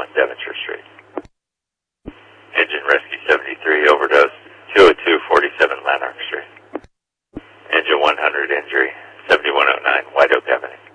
Devonshire Street. Engine Rescue 73, overdose 202-47 Lanark Street. Engine 100, injury 7109, White Oak Avenue.